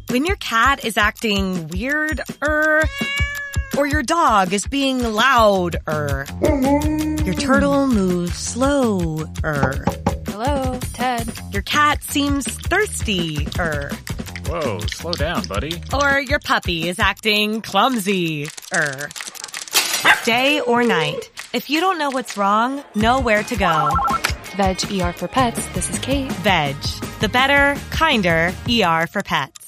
When your cat is acting weird, or your dog is being loud, your turtle moves slow, Hello, Ted. Your cat seems thirsty, Whoa, slow down, buddy. Or your puppy is acting clumsy, Day or night, if you don't know what's wrong, know where to go. Veg ER for Pets, this is Kate. Veg, the better, kinder ER for pets.